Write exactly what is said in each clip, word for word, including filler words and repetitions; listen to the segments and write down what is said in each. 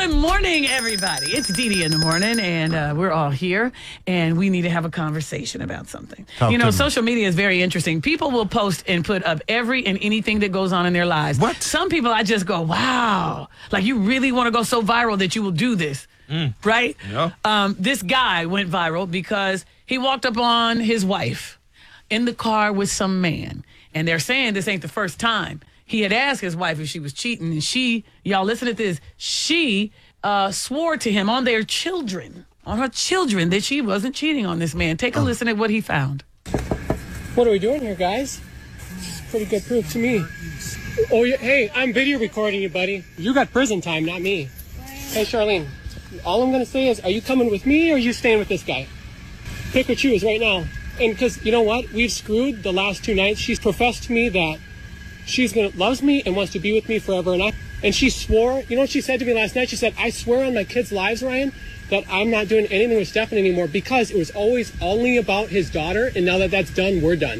Good morning, everybody. It's Dee Dee in the morning, and uh, we're all here, and we need to have a conversation about something. Talk you know, to me. social media is very interesting. People will post and put up every and anything that goes on in their lives. What? Some people, I just go, wow. Like, you really want to go so viral that you will do this, Mm. right? Yeah. Um, this guy went viral because he walked up on his wife in the car with some man, and they're saying this ain't the first time. He had asked his wife if she was cheating, and she, y'all listen to this, she uh, swore to him on their children, on her children, that she wasn't cheating on this man. Take a listen at what he found. What are we doing here, guys? This is pretty good proof to me. Oh, yeah, hey, I'm video recording you, buddy. You got prison time, not me. Hey, Charlene, all I'm going to say is, are you coming with me or are you staying with this guy? Pick or choose right now. And because, you know what? We've screwed the last two nights. She's professed to me that she's gonna loves me and wants to be with me forever. And I, and she swore, you know what she said to me last night? She said, I swear on my kids' lives, Ryan, that I'm not doing anything with Stefan anymore because it was always only about his daughter. And now that that's done, we're done.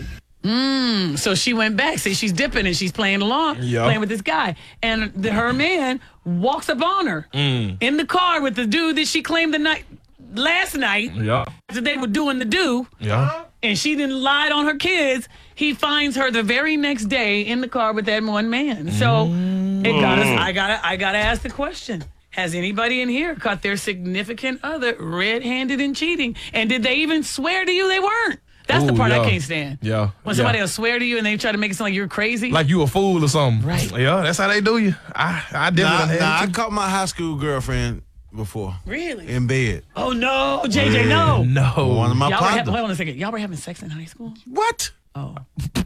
Mm, so she went back. See, she's dipping and she's playing along, Yeah. playing with this guy. And the, her man walks up on her Mm. in the car with the dude that she claimed the night last night Yeah. that they were doing the do. Yeah. And she didn't lie on her kids. He finds her the very next day in the car with that one man. So it got us. I gotta. I gotta ask the question: has anybody in here caught their significant other red-handed and cheating? And did they even swear to you they weren't? That's the Ooh, part I yeah. can't stand. Yeah. When somebody Yeah. will swear to you and they try to make it sound like you're crazy. Like you a fool or something. Right. Yeah, that's how they do you. I, I definitely Nah, done had nah, I it too. caught my high school girlfriend before Really? in bed. Oh no, J J, no. No. One of my Y'all were ha- partners. hold on a second. Y'all were having sex in high school? What? Oh.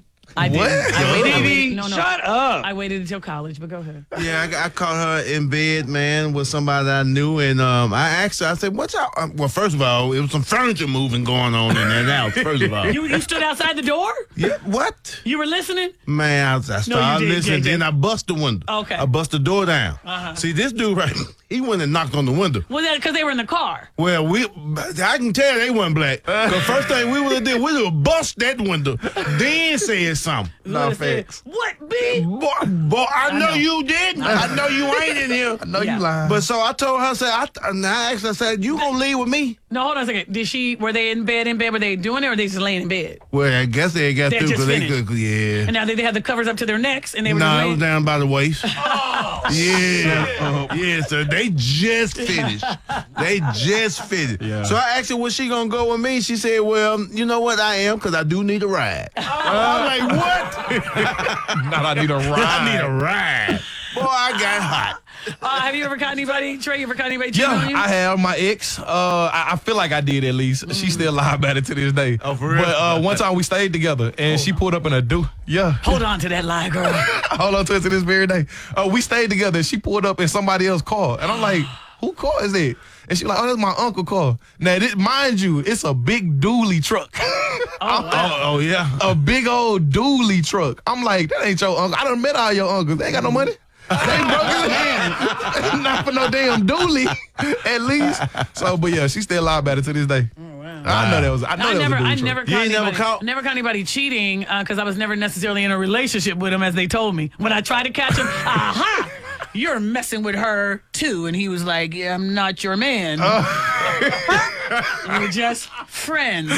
I did. What? I waited, I Baby, waited, no, no. shut up. I waited until college, but go ahead. Yeah, I, I caught her in bed, man, with somebody that I knew, and um, I asked her. I said, "What's y'all?" Um, well, first of all, it was some furniture moving going on in that house. First of all, You you stood outside the door? yeah, what? You were listening? Man, I, I started didn't, listening, J J. then I bust the window. Okay. I bust the door down. Uh-huh. See, this dude right, he went and knocked on the window. Well, because they were in the car. Well, we, I can tell they wasn't black. The first thing we would have did, we would have bust that window, then said something. No What said, facts. What, B? Boy, boy, I, know, know. you didn't. I know you ain't in here. I know Yeah. you lying. But so I told her, I said, I, and I asked her, I said, you gonna leave with me? No, hold on a second. Did she, were they in bed, in bed? Were they doing it or were they just laying in bed? Well, I guess they got They through just because they finished. could, yeah. And now they, they had the covers up to their necks and they were No, just it laying. was down by the waist. Oh, Yeah. Yeah, so they just finished. They just finished. Yeah. So I asked her, was she gonna go with me? She said, well, you know what, I am, because I do need a ride. I'm like, what? Not I need a ride. I need a ride. Boy, I got hot. Uh, have you ever caught anybody, Trey, you ever caught anybody cheating Yeah, on you? I have my ex. Uh, I, I feel like I did at least. She still lie about it to this day. Oh, for real? But uh, one time we stayed together and she pulled up in a do. Yeah. Hold on to that lie, girl. Hold on to it to this very day. Uh, we stayed together and she pulled up in somebody else's car. And I'm like, who car is that? And she like, oh, that's my uncle car. Now, this, mind you, it's a big dually truck. Oh, oh, yeah. A big old dually truck. I'm like, that ain't your uncle. I done met all your uncles. They ain't got no money. They broke his hand. Not for no damn dually, at least. So, but yeah, she still lie about it to this day. Oh, wow. I know that was. I know I that never, was a dually I truck. never You caught ain't never anybody, caught- never caught anybody cheating because I was never necessarily in a relationship with him, as they told me. When I tried to catch him, aha, you're messing with her too, and he was like, yeah, I'm not your man. We're just friends.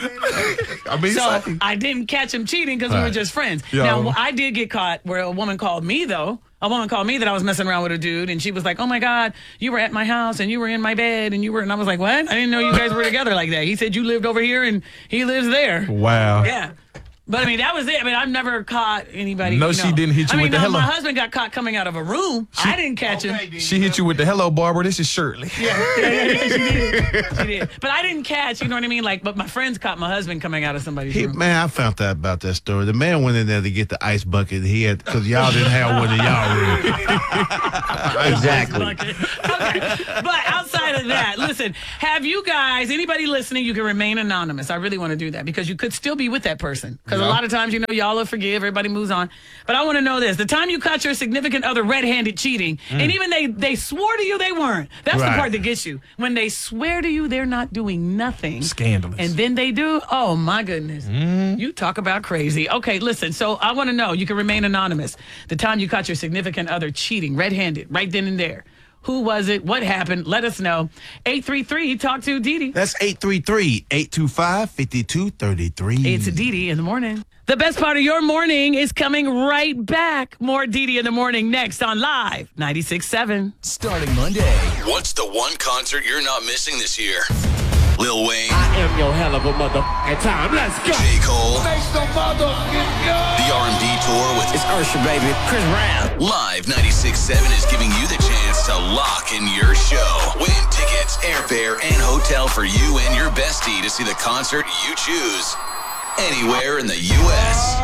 I mean, So say- I didn't catch him cheating because we were Right. just friends. Yo. Now, I did get caught where a woman called me, though. A woman called me that I was messing around with a dude, and she was like, oh, my God, you were at my house, and you were in my bed, and you were, and I was like, what? I didn't know you guys were together like that. He said you lived over here, and he lives there. wow. Yeah. But, I mean, that was it. I mean, I've never caught anybody. No, you she know. didn't hit you I mean, with the now, hello. my husband got caught coming out of a room. I didn't catch him. She hit you with the hello, Barbara. This is Shirley. Yeah, yeah, yeah, yeah, she did. She did. But I didn't catch, you know what I mean? Like, but my friends caught my husband coming out of somebody's He, room. man, I found out about that story. The man went in there to get the ice bucket. He had, because y'all didn't have one in y'all room. Exactly. Okay. But outside of that, listen, have you guys, anybody listening, you can remain anonymous. I really want to do that because you could still be with that person. Because a Yeah. lot of times, you know, y'all will forgive, everybody moves on. But I want to know this. The time you caught your significant other red-handed cheating, and even they, they swore to you they weren't. That's the Right. part that gets you. When they swear to you they're not doing nothing. Scandalous. And then they do. Oh, my goodness. You talk about crazy. Okay, listen. So I want to know. You can remain anonymous. The time you caught your significant other cheating, red-handed, right then and there. Who was it? What happened? Let us know. eight three three, talk to Didi. That's eight three three, eight two five, five two three three. It's Didi in the morning. The best part of your morning is coming right back. More Didi in the morning next on Live ninety-six point seven. Starting Monday. What's the one concert you're not missing this year? Lil Wayne. I am your hell of a motherfucking time. Let's go. J. Cole. Make some motherfucking go. The R and B tour with It's Usher, baby. Chris Brown. Live ninety-six point seven is giving you the chance to lock in your show. Win tickets, airfare, and hotel for you and your bestie to see the concert you choose anywhere in the U S